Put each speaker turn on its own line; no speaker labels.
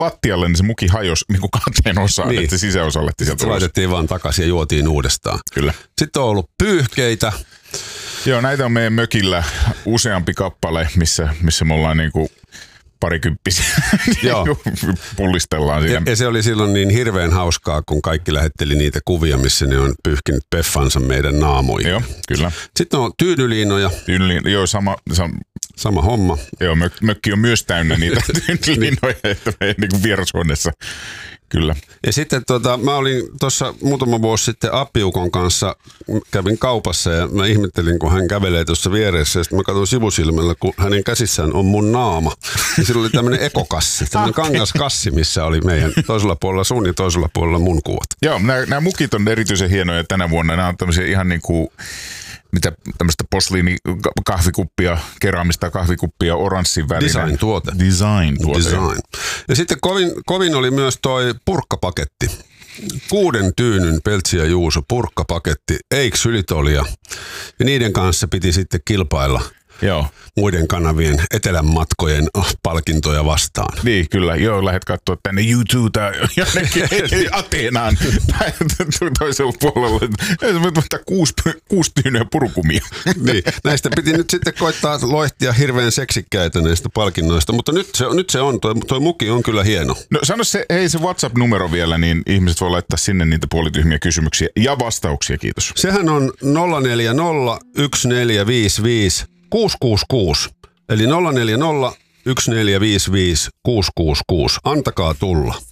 lattialle, niin se muki hajosi niin kuin 2 osaan, niin. Että se sisäosa lähti sieltä ulos.
Laitettiin vaan takaisin ja juotiin uudestaan.
Kyllä.
Sitten on ollut pyyhkeitä.
Joo, näitä on meidän mökillä useampi kappale, missä me ollaan niinku parikymppisiä. Pullistellaan siinä.
Ja se oli silloin niin hirveän hauskaa, kun kaikki lähetteli niitä kuvia, missä ne on pyyhkinyt peffansa meidän naamoihin.
Joo, kyllä.
Sitten on tyynyliinoja.
Joo,
sama homma.
Joo, mökki on myös täynnä niitä tyynyliinoja, että meidän niin vierashuoneessa. Kyllä.
Ja sitten mä olin tuossa muutama vuosi sitten Appiukon kanssa, kävin kaupassa ja mä ihmettelin, kun hän kävelee tuossa vieressä. Ja sitten mä katson sivusilmällä, kun hänen käsissään on mun naama. Ja sillä oli tämmöinen ekokassi, tämmöinen kangaskassi, missä oli meidän toisella puolella sun ja toisella puolella mun kuvat.
Joo, nämä mukit on erityisen hienoja tänä vuonna. Nämä on tämmöisiä ihan niin kuin tämmöistä posliinikahvikuppia, keraamista kahvikuppia, oranssin värinen.
Design-tuote.
Design.
Ja sitten kovin oli myös toi purkkapaketti. 6 tyynyn Peltsi ja Juuso purkkapaketti, eiksyllitolia. Ja niiden kanssa piti sitten kilpailla.
Joo.
Muiden kanavien etelänmatkojen palkintoja vastaan.
Niin, kyllä. Joo, lähdet katsoa tänne YouTubea jonnekin Ateenaan toisella puolella. Mutta 6 tyynyä purukumia.
Niin, näistä piti nyt sitten koittaa loihtia hirveän seksikkäitä näistä palkinnoista, mutta nyt se on, toi muki on kyllä hieno.
No sano se WhatsApp-numero vielä, niin ihmiset voi laittaa sinne niitä puolityhmiä kysymyksiä ja vastauksia, kiitos.
Sehän on 040 1455 666, eli 040 1455 666. Antakaa tulla.